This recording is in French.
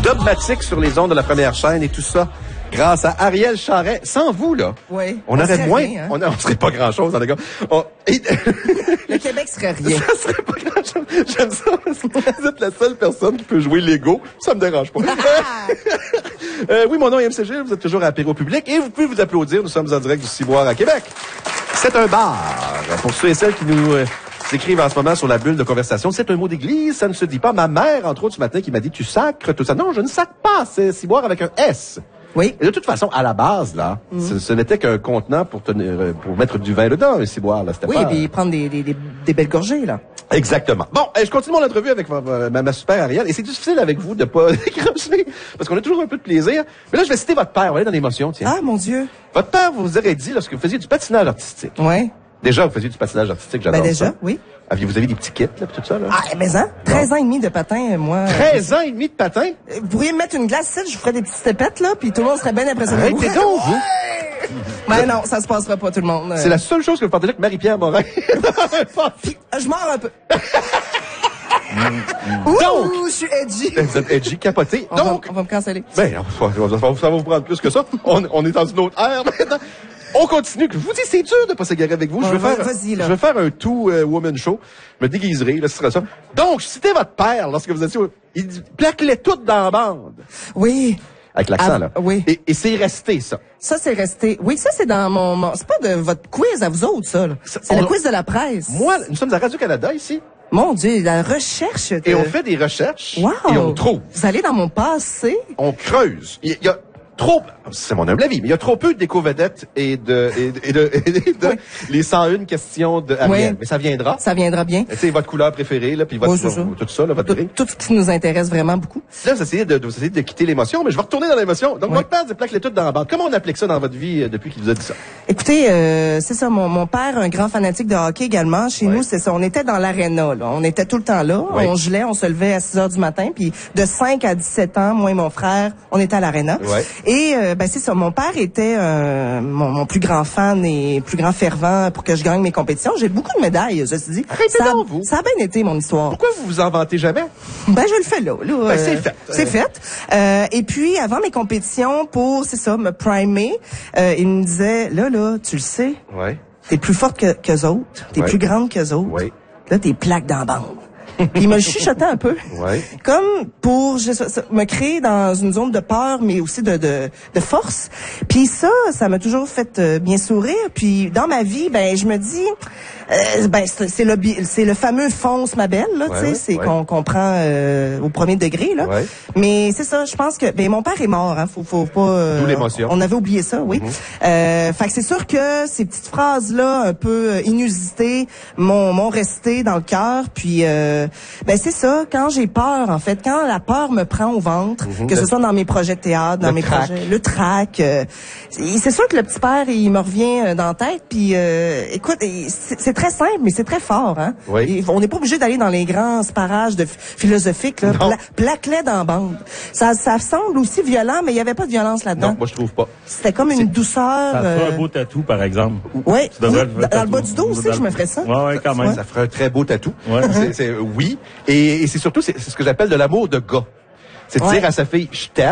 dogmatique sur les ondes de la première chaîne et tout ça. Grâce à Ariel Charret. Sans vous, là, oui, on aurait moins... Rien, hein? On serait pas grand-chose, hein, les gars. Le Québec serait rien. Ça serait pas grand-chose. J'aime ça parce que vous êtes la seule personne qui peut jouer Lego. Ça me dérange pas. Oui, mon nom est MCG. Vous êtes toujours à Apéro Public et vous pouvez vous applaudir. Nous sommes en direct du Ciboire à Québec. C'est un bar. Pour ceux et celles qui nous... s'écrivent en ce moment sur la bulle de conversation. C'est un mot d'église, ça ne se dit pas. Ma mère, entre autres, ce matin, qui m'a dit, tu sacres tout ça. Non, je ne sacre pas. C'est ciboire avec un S. Oui. Et de toute façon, à la base, là, ce n'était qu'un contenant pour mettre du vin dedans, un ciboire, là. C'était oui, pas... et puis prendre des belles gorgées, là. Exactement. Bon, je continue mon entrevue avec ma super Ariel. Et c'est difficile avec vous de pas décrocher, parce qu'on a toujours un peu de plaisir. Mais là, je vais citer votre père. On va aller dans l'émotion, tiens. Ah, mon Dieu. Votre père vous aurait dit, lorsque vous faisiez du patinage artistique. Ouais. Déjà, vous faisiez du patinage artistique, j'adore déjà, ça. oui. Vous avez des petits kits, là, pis tout ça, là? Ah, mais 13 ans et demi de patin, moi. 13 ans et demi de patin? Vous pourriez me mettre une glace ici, je vous ferais des petites tépettes, là, puis tout le monde serait bien impressionné. Arrêtez donc, vous! Mais non, ça se passera pas, tout le monde. C'est la seule chose que vous partagez avec Marie-Pierre Morin. Puis, je mords un peu. Donc, je suis edgy. Vous êtes edgy, capoté. Donc, on va me canceller. Ben, ça va vous prendre plus que ça. On est dans une autre ère maintenant. On continue. Je vous dis, c'est dur de pas s'égarer avec vous. Je vais faire un tout woman show. Je me déguiserai, là, ce sera ça. Donc, c'était votre père lorsque vous étiez... Il plaque-les toutes dans la bande. Oui. Avec l'accent, là. Oui. Et c'est resté, ça. Ça, c'est resté. Oui, ça, c'est dans mon... C'est pas de votre quiz à vous autres, ça, là. C'est le quiz de la presse. Moi, nous sommes à Radio-Canada, ici. Mon Dieu, la recherche. Et on fait des recherches. Wow. Et on trouve. Vous allez dans mon passé. On creuse. Il y a trop, c'est mon humble avis, mais il y a trop peu d'éco-vedettes et de oui. les 101 questions de Ariel. Oui. Mais ça viendra. Ça viendra bien. C'est votre couleur préférée, là, puis tout ça, là, votre grille. Tout ce qui nous intéresse vraiment beaucoup. Là, vous essayez de quitter l'émotion, mais je vais retourner dans l'émotion. Donc, votre père plaque les toutes dans la bande. Comment on applique ça dans votre vie depuis qu'il vous a dit ça? Écoutez, c'est ça, mon père, un grand fanatique de hockey également. Chez nous, c'est ça. On était dans l'aréna, là. On était tout le temps là. On gelait, on se levait à 6 heures du matin, puis de 5 à 17 ans, moi et mon frère, on était à l'aréna. Et c'est ça, mon père était mon plus grand fan et plus grand fervent pour que je gagne mes compétitions. J'ai beaucoup de médailles, je me suis dit. Ça a bien été mon histoire. Pourquoi vous vous en vantez jamais? Je le fais là. C'est fait. C'est fait. Et puis, avant mes compétitions, pour, c'est ça, me primer, il me disait, là, tu le sais, t'es plus forte qu'eux autres, t'es plus grande qu'eux autres. Là, t'es plaque dans la bande. Puis il me le chuchotait un peu. Comme pour me créer dans une zone de peur, mais aussi de force. Puis ça m'a toujours fait bien sourire. Puis dans ma vie, je me dis, c'est le fameux fonce ma belle, là, tu sais, c'est qu'on comprend au premier degré, là. Mais c'est ça, je pense que mon père est mort, hein, faut pas. D'où l'émotion. On avait oublié ça, oui. Fait que c'est sûr que ces petites phrases-là, un peu inusitées, m'ont resté dans le cœur. Puis c'est ça, quand j'ai peur, en fait, quand la peur me prend au ventre, que ce soit dans mes projets de théâtre, dans mes projets, le trac, c'est sûr que le petit père, il me revient dans la tête. Puis écoute, c'est très simple, mais c'est très fort, hein. On n'est pas obligé d'aller dans les grands parages philosophiques, là. Plaque-les dans la bande. Ça semble aussi violent, mais il y avait pas de violence là-dedans. Non, moi je trouve pas. C'était comme une douceur. Ça ferait un beau tatou, par exemple. Oui. Dans le bas du dos aussi, je me ferais ça. Oui, quand même. Ça ferait un très beau tatou. Oui. Et c'est surtout, c'est ce que j'appelle de l'amour de gars. C'est de dire à sa fille, je t'aime.